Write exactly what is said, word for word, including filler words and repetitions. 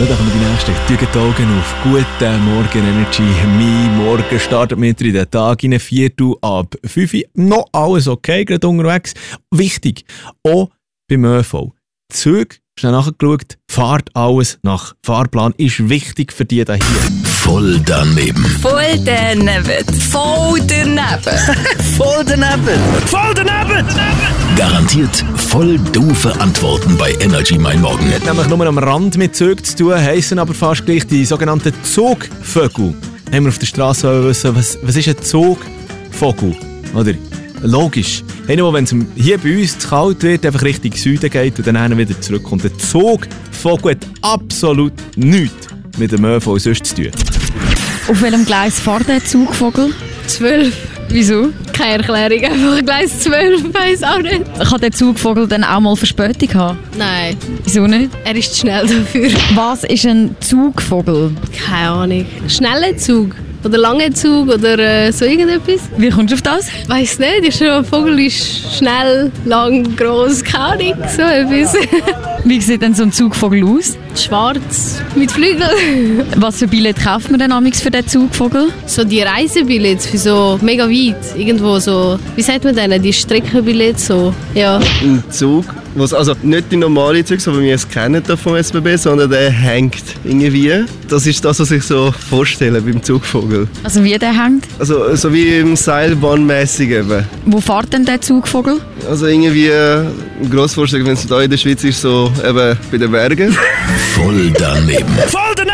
So, da kommen die nächsten. Tügen die Augen auf. Guten Morgen, Energy. Mein Morgen startet mit in den Tag in Viertel ab fünf Uhr. Noch alles okay, gerade unterwegs. Wichtig, auch beim ÖV. Züge, schnell nachgeschaut, fahrt alles nach Fahrplan. Ist wichtig für die da hier. Voll daneben. Voll daneben. Voll daneben. Voll daneben. Voll daneben! Garantiert voll doofe Antworten bei Energy Mein Morgen. Hat nämlich nur am Rand mit Zügen zu tun, heissen aber fast gleich die sogenannten Zugvögel. Haben wir auf der Straße wissen, was, was ist ein Zugvogel? Oder? Logisch. Einer, der, wenn es hier bei uns zu kalt wird, einfach Richtung Süden geht und dann wieder zurückkommt. Der Zugvogel hat absolut nichts mit dem ÖV sonst zu tun. Auf welchem Gleis fährt der Zugvogel? zwölf. Wieso? Keine Erklärung, einfach Gleis zwölf, weiss auch nicht. Kann der Zugvogel dann auch mal Verspätung haben? Nein, Wieso nicht? er ist zu schnell dafür. Was ist ein Zugvogel? Keine Ahnung. Schneller Zug oder langer Zug oder äh, so irgendetwas. Wie kommst du auf das? Weiss nicht, ist schon, ein Vogel ist schnell, lang, gross, keine Ahnung, so etwas. Wie sieht denn so ein Zugvogel aus? Schwarz, mit Flügeln. Was für Billett kauft man denn amigs für den Zugvogel? So die Reisebillets für so mega weit, irgendwo so, wie sagt man denn, die Streckenbillets so, ja. Ein Zug, was also nicht die normale Zug, so wie wir es kennen vom S B B, sondern der hängt irgendwie. Das ist das, was ich so vorstelle beim Zugvogel. Also wie der hängt? Also so wie im Seilbahnmäßig eben. Wo fährt denn der Zugvogel? Also irgendwie äh, gross vorstellen, wenn es da in der Schweiz ist, so eben bei den Bergen. Voll daneben. Voll daneben!